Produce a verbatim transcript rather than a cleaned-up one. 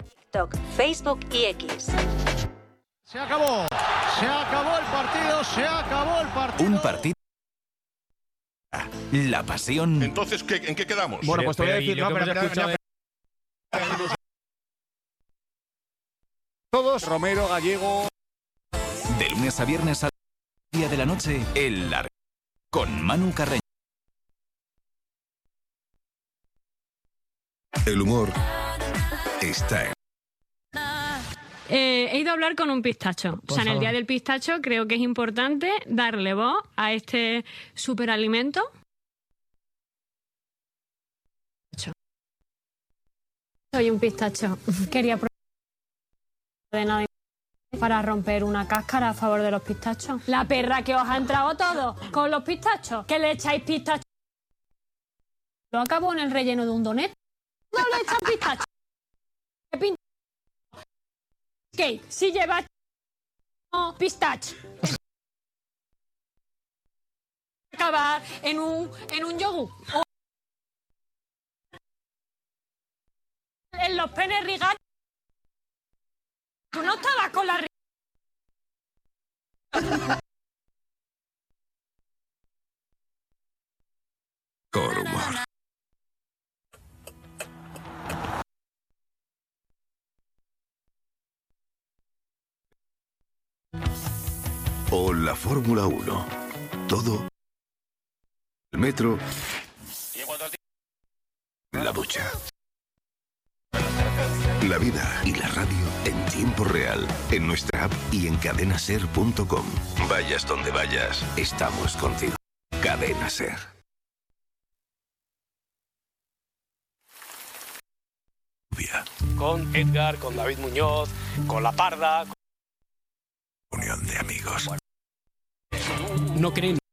TikTok, Facebook y X. Se acabó, se acabó el partido, se acabó el partido. Un partido. La pasión. Entonces, ¿qué, ¿en qué quedamos? Bueno, pues te voy a decir, no, pero, pero, pero, pero, todos, Romero, Gallego. De lunes a viernes al día de la noche, El Larguero, con Manu Carreño. El humor está en... Eh, he ido a hablar con un pistacho. O sea, en el día del pistacho creo que es importante darle voz a este superalimento. Soy un pistacho. Quería probar de nada para romper una cáscara a favor de los pistachos. La perra que os ha entrado todo con los pistachos. ¿Que le echáis pistacho? Lo acabo en el relleno de un donut. No le echan pistacho. ¿Qué pinta? Cake, si lleva no, pistache. Acabar en un en un yogur. O en los penes rigados. Tú no estabas con la Con humor. O la Fórmula uno. Todo. El metro. La ducha. La vida y la radio en tiempo real. En nuestra app y en cadena ser punto com. Vayas donde vayas, estamos contigo. Cadena Ser. Con Edgar, con David Muñoz, con La Parda. Unión de amigos. No creen.